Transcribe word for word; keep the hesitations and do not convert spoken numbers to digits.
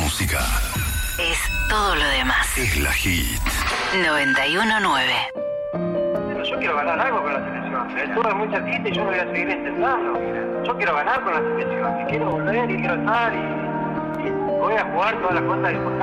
música. Es todo lo demás. Es la hit. noventa y uno nueve. Pero yo quiero ganar algo con la selección. El tour es muy cerquita y yo lo voy a seguir intentando. Yo quiero ganar con la selección. Y quiero volver y quiero estar y, y voy a jugar todas las cosas importantes.